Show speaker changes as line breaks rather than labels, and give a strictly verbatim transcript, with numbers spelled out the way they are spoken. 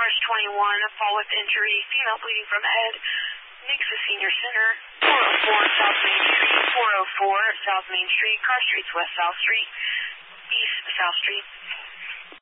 Norris twenty-one, fall with injury, female bleeding from head, Nixa Senior Center, four oh four South Main Street, four oh four South Main Street, cross streets West South Street, East South Street.